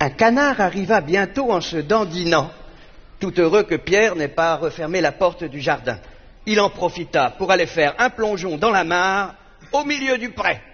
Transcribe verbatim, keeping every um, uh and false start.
Un canard arriva bientôt en se dandinant, tout heureux que Pierre n'ait pas refermé la porte du jardin. Il en profita pour aller faire un plongeon dans la mare au milieu du pré.